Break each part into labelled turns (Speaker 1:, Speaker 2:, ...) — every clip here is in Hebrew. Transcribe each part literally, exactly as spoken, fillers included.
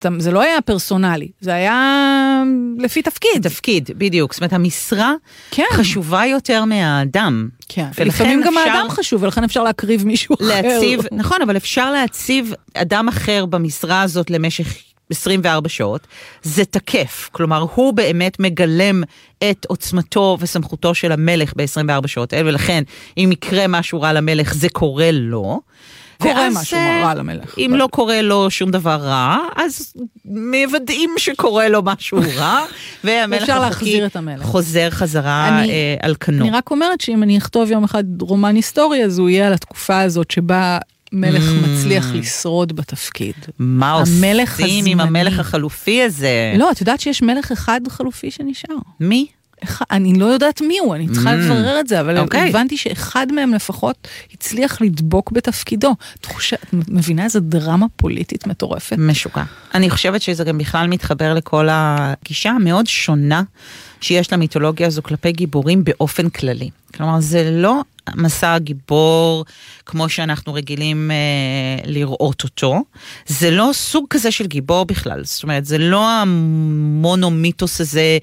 Speaker 1: זה לא היה פרסונלי, זה היה לפי תפקיד.
Speaker 2: תפקיד, בדיוק. זאת אומרת, המשרה
Speaker 1: כן.
Speaker 2: חשובה יותר מהאדם.
Speaker 1: כן, ולפעמים גם האדם חשוב, ולכן אפשר להקריב מישהו
Speaker 2: להציב,
Speaker 1: אחר.
Speaker 2: נכון, אבל אפשר להציב אדם אחר במשרה הזאת למשך עשרים וארבע שעות, זה תקף. כלומר, הוא באמת מגלם את עוצמתו וסמכותו של המלך ב-עשרים וארבע שעות האלה, ולכן, אם יקרה משהו רע למלך, זה קורה לו.
Speaker 1: קורה משהו רע למלך.
Speaker 2: אם לא קורה לו שום דבר רע, אז מוודאים שקורה לו משהו רע, והמלך החוקי חוזר חזרה על כנו.
Speaker 1: אני רק אומרת שאם אני אכתוב יום אחד רומן היסטורי, אז הוא יהיה על התקופה הזאת שבה מלך מצליח לשרוד בתפקיד.
Speaker 2: מה עושים עם המלך החלופי הזה?
Speaker 1: לא, את יודעת שיש מלך אחד חלופי שנשאר.
Speaker 2: מי?
Speaker 1: אני לא יודעת מי הוא, אני צריכה לברר את זה, אבל הבנתי שאחד מהם לפחות הצליח לדבוק בתפקידו. את מבינה איזו דרמה פוליטית מטורפת?
Speaker 2: משוקע. אני חושבת שזה גם בכלל מתחבר לכל הגישה המאוד שונה שיש למיתולוגיה הזו כלפי גיבורים באופן כללי. כלומר, זה לא מסע הגיבור כמו שאנחנו רגילים אה, לראות אותו. זה לא סוג כזה של גיבור בכלל. זאת אומרת, זה לא המונומיתוס הזה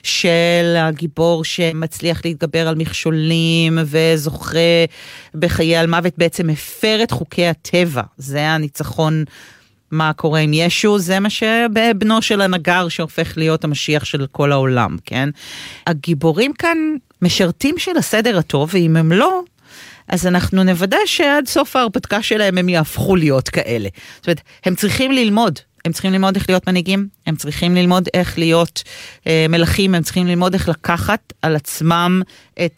Speaker 2: של הגיבור שמצליח להתגבר על מכשולים וזוכה בחיי על מוות, בעצם הפר את חוקי הטבע. זה הניצחון. מה קורה עם ישו, זה מה שבבנו של הנגר שהופך להיות המשיח של כל העולם, כן? הגיבורים כאן משרתים של הסדר הטוב, ואם הם לא, אז אנחנו נוודא שעד סוף ההרפתקה שלהם הם יהפכו להיות כאלה. זאת אומרת, הם צריכים ללמוד, הם צריכים ללמוד איך להיות מנהיגים, הם צריכים ללמוד איך להיות אה, מלכים, הם צריכים ללמוד איך לקחת על עצמם את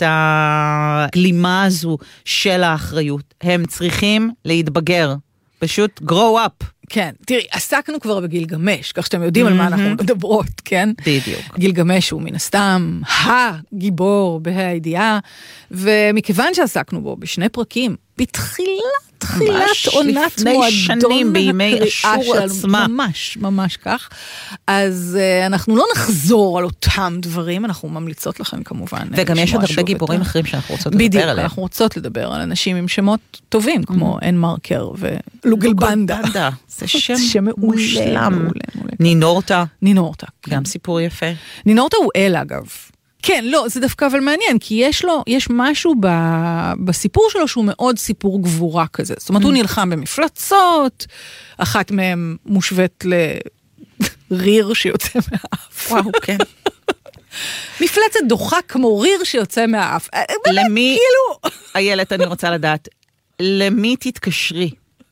Speaker 2: הגלימה הזו של האחריות. הם צריכים להתבגר, פשוט grow up.
Speaker 1: כן, תראי, עסקנו כבר בגילגמש, כך שאתם יודעים על מה אנחנו מדברות, כן?
Speaker 2: בדיוק.
Speaker 1: גילגמש הוא מן הסתם הגיבור בהידיעה, ומכיוון שעסקנו בו בשני פרקים, בתחילת, תחילת עונת מועדון
Speaker 2: בימי אשור עצמה.
Speaker 1: ממש, ממש כך. אז uh, אנחנו לא נחזור על אותם דברים, אנחנו ממליצות לכם כמובן.
Speaker 2: וגם יש עוד הרבה גיבורים אחרים שאנחנו רוצות לדבר עליהם.
Speaker 1: בדיוק, אנחנו רוצות לדבר על אנשים עם שמות טובים, כמו אין מרקר ולוגלבנדה.
Speaker 2: זה שם מושלם. נינורטה.
Speaker 1: נינורטה.
Speaker 2: גם סיפור יפה.
Speaker 1: נינורטה הוא אל אגב. כן, לא, זה דווקא אבל מעניין, כי יש לו, יש משהו ב, בסיפור שלו שהוא מאוד סיפור גבורה כזה. זאת אומרת, הוא נלחם במפלצות, אחת מהם מושווית לריר שיוצא מהאף.
Speaker 2: וואו, כן.
Speaker 1: מפלצת דוחה כמו ריר שיוצא מהאף.
Speaker 2: למי, איילת, אני רוצה לדעת, למי תתקשרי?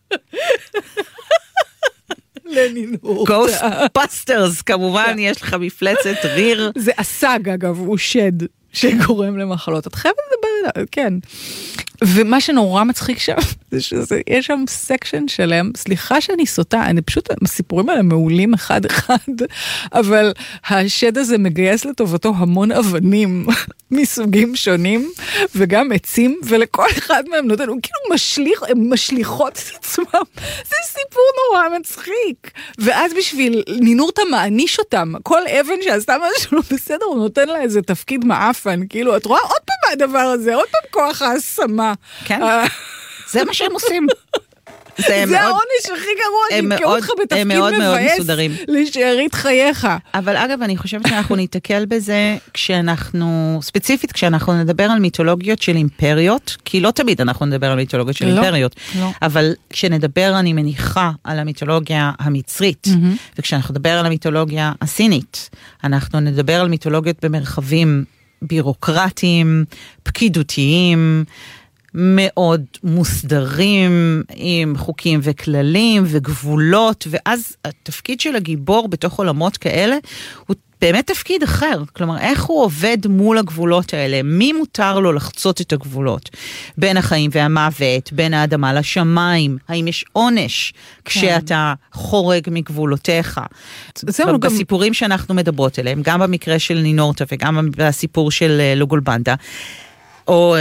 Speaker 1: לנינורטה.
Speaker 2: Ghostbusters, כמובן, יש לך מפלצת ריר.
Speaker 1: זה אסג, אגב, הוא שד שגורם למחלות. את חייבת לדבר עליו, כן. ומה שנורא מצחיק שם, זה שיש שם סקשן שלם, סליחה שאני סוטה, אני פשוט, הסיפורים האלה מעולים אחד אחד, אבל השד הזה מגייס לטובתו המון אבנים מסוגים שונים, וגם עצים, ולכל אחד מהם נותן, הוא כאילו משליך, הם משליחות את עצמם, זה סיפור נורא מצחיק. ואז בשביל נינורטה מעניש אותם, כל אבן שעשתה משהו לא בסדר, הוא נותן לה איזה תפקיד מעפן, כאילו, את רואה עוד פעם הדבר הזה, עוד פעם כוח ההשמה.
Speaker 2: כן, זה מה שהם עושים.
Speaker 1: זה העונש הכי גרוע, נתקעו אותך בתפקיד מבאס לשארית חייך.
Speaker 2: אבל אגב, אני חושבת שאנחנו ניתקל בזה כשאנחנו, ספציפית כשאנחנו נדבר על מיתולוגיות של אימפריות, כי לא תמיד אנחנו נדבר על מיתולוגיות של אימפריות, אבל כשנדבר, אני מניחה, על המיתולוגיה המצרית, וכשאנחנו נדבר על המיתולוגיה הסינית, אנחנו נדבר על מיתולוגיות במרחבים בירוקרטיים, פקידותיים, מאוד מוסדרים עם חוקים וכללים וגבולות, ואז התפקיד של הגיבור בתוך עולמות כאלה הוא באמת תפקיד אחר. כלומר, איך הוא עובד מול הגבולות האלה? מי מותר לו לחצות את הגבולות? בין החיים והמוות, בין האדמה לשמיים. האם יש עונש כשאתה חורג מגבולותיך? בסיפורים שאנחנו מדברות עליהם, גם במקרה של נינורטה וגם בסיפור של לוגולבנדה, או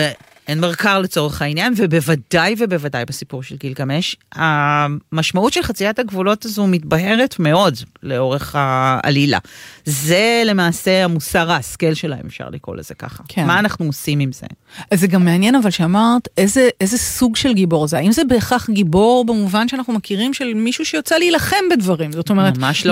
Speaker 2: אין מרקר לצורך העניין, ובוודאי ובוודאי בסיפור של גילגמש, המשמעות של חציית הגבולות הזו מתבהרת מאוד לאורך העלילה. זה למעשה המוסר ההשכל שלהם, אפשר לקרוא לזה ככה. כן. מה אנחנו עושים עם זה?
Speaker 1: אז זה גם מעניין, אבל שאמרת, איזה, איזה סוג של גיבור זה? האם זה בהכרח גיבור במובן שאנחנו מכירים של מישהו שיוצא להילחם בדברים? זאת אומרת,
Speaker 2: ממש לא.